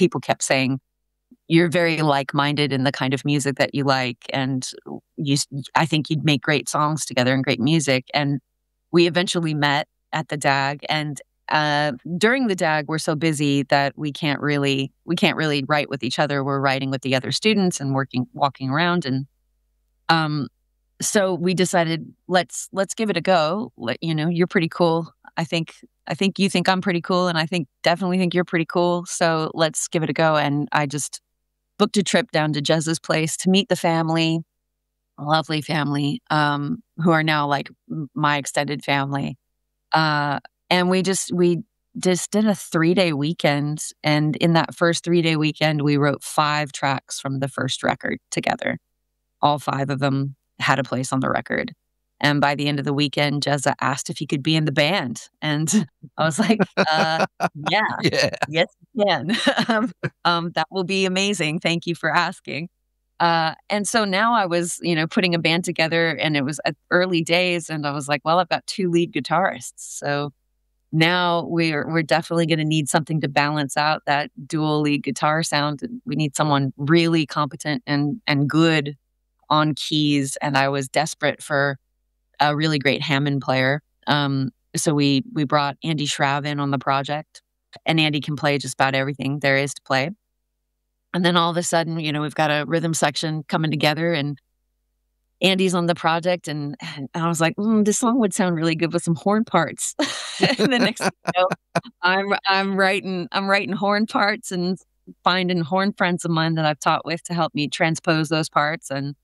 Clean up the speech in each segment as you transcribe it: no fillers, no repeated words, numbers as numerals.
people kept saying, you're very like-minded in the kind of music that you like. And I think you'd make great songs together and great music. And we eventually met at the DAG. And during the DAG, we're so busy that we can't really write with each other. We're writing with the other students and walking around. And so we decided, let's give it a go. You're pretty cool. I think you think I'm pretty cool, and I definitely think you're pretty cool. So let's give it a go. And I just booked a trip down to Jez's place to meet the family, a lovely family, who are now like my extended family. And we just did a 3-day weekend. And in that first 3-day weekend, we wrote 5 tracks from the first record together. All 5 of them had a place on the record. And by the end of the weekend, Jezza asked if he could be in the band. And I was like, yeah, yes, you can. That will be amazing. Thank you for asking. And so now I was, putting a band together, and it was at early days. And I was like, well, I've got 2 lead guitarists. So now we're definitely going to need something to balance out that dual lead guitar sound. We need someone really competent and good on keys. And I was desperate for a really great Hammond player. So we brought Andy Schrav in on the project, and Andy can play just about everything there is to play. And then all of a sudden, we've got a rhythm section coming together, and Andy's on the project, and I was like, this song would sound really good with some horn parts. And the next thing you know, I'm writing horn parts and finding horn friends of mine that I've taught with to help me transpose those parts and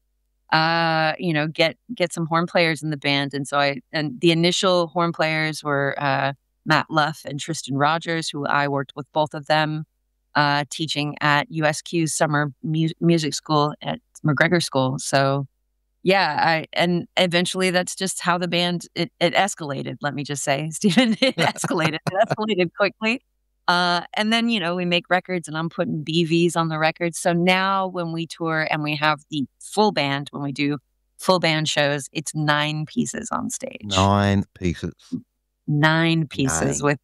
get some horn players in the band. And so the initial horn players were Matt Luff and Tristan Rogers, who I worked with both of them teaching at USQ's summer music school at McGregor School. So yeah, and eventually that's just how the band it escalated. Let me just say, Stephen, it escalated quickly. And then, we make records, and I'm putting BVs on the records. So now when we tour and we have the full band, when we do full band shows, it's 9 pieces on stage. 9 pieces. 9 pieces with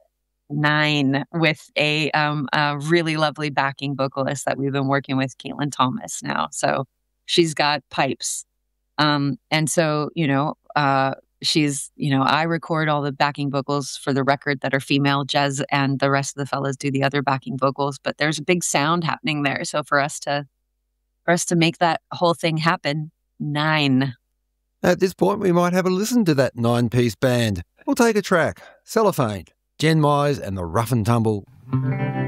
a really lovely backing vocalist that we've been working with, Caitlin Thomas now. So she's got pipes. And so, she's, I record all the backing vocals for the record that are female. Jez and the rest of the fellas do the other backing vocals, but there's a big sound happening there. So for us to make that whole thing happen, 9. At this point, we might have a listen to that 9-piece band. We'll take a track, Cellophane, Jen Mize and the Rough and Tumble.